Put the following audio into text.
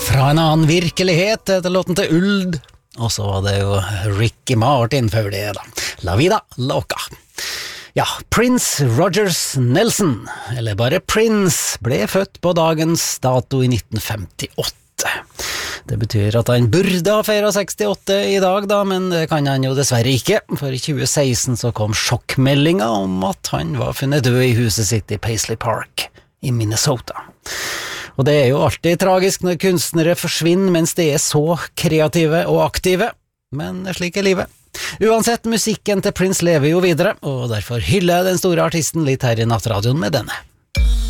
Fra en annen virkelighet etter låten til Uld. Og så var det jo Ricky Martin før det da. La Vida Loca. Ja, Prince Rogers Nelson, eller bare Prince, ble født på dagens dato i 1958. Det betyr at han burde ha feiret 68 i dag da, men det kan han jo dessverre ikke. For i 2016 så kom sjokkmeldinga om at han var funnet død i huset sitt i Paisley Park i Minnesota. Og det er jo alltid tragisk når kunstnere forsvinner mens de er så kreative og aktive, men slik er livet. Uansett, musikken til Prince lever jo videre, og derfor hyller jeg den store artisten litt her i Nattradioen med denne.